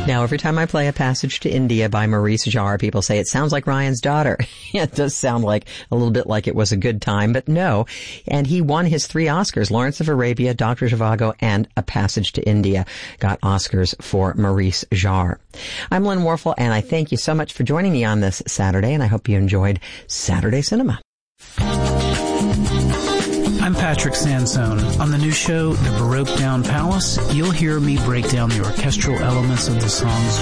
Now, every time I play A Passage to India by Maurice Jarre, people say it sounds like Ryan's Daughter. It does sound like a little bit like It Was a Good Time, but no. And he won his 3 Oscars, Lawrence of Arabia, Dr. Zhivago, and A Passage to India got Oscars for Maurice Jarre. I'm Lynn Warfel, and I thank you so much for joining me on this Saturday, and I hope you enjoyed Saturday Cinema. I'm Patrick Sansone. On the new show, The Baroque Down Palace, you'll hear me break down the orchestral elements of the songs